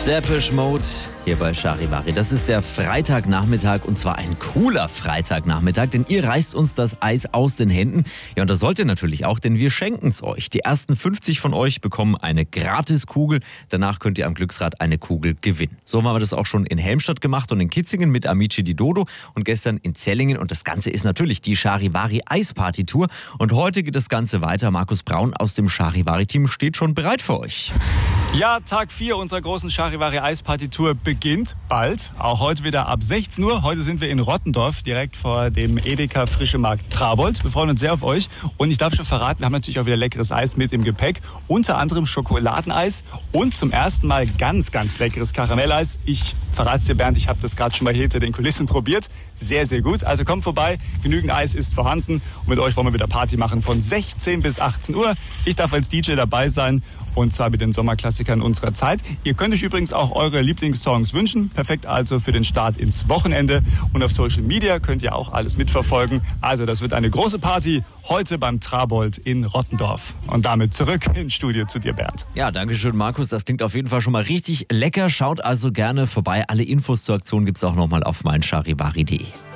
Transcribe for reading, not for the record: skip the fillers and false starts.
Depeche Mode hier bei Charivari. Das ist der Freitagnachmittag und zwar ein cooler Freitagnachmittag, denn ihr reißt uns das Eis aus den Händen. Ja, und das sollt ihr natürlich auch, denn wir schenken es euch. Die ersten 50 von euch bekommen eine Gratiskugel. Danach könnt ihr am Glücksrad eine Kugel gewinnen. So haben wir das auch schon in Helmstadt gemacht und in Kitzingen mit Amici di Dodo und gestern in Zellingen. Und das Ganze ist natürlich die Charivari Eisparty-Tour. Und heute geht das Ganze weiter. Markus Braun aus dem Charivari-Team steht schon bereit für euch. Ja, Tag 4 unserer großen Charivari Eisparty-Tour beginnt bald. Auch heute wieder ab 16 Uhr. Heute sind wir in Rottendorf, direkt vor dem Edeka Frische Markt Trabold. Wir freuen uns sehr auf euch. Und ich darf schon verraten, wir haben natürlich auch wieder leckeres Eis mit im Gepäck. Unter anderem Schokoladeneis und zum ersten Mal ganz, ganz leckeres Karamelleis. Ich verrate es dir, Bernd, ich habe das gerade schon mal hier hinter den Kulissen probiert. Sehr, sehr gut. Also kommt vorbei, genügend Eis ist vorhanden. Und mit euch wollen wir wieder Party machen von 16 bis 18 Uhr. Ich darf als DJ dabei sein. Und zwar mit den Sommerklassikern unserer Zeit. Ihr könnt euch übrigens auch eure Lieblingssongs wünschen. Perfekt also für den Start ins Wochenende. Und auf Social Media könnt ihr auch alles mitverfolgen. Also das wird eine große Party heute beim Trabold in Rottendorf. Und damit zurück ins Studio zu dir, Bernd. Ja, danke schön, Markus. Das klingt auf jeden Fall schon mal richtig lecker. Schaut also gerne vorbei. Alle Infos zur Aktion gibt's auch nochmal auf meincharivari.de.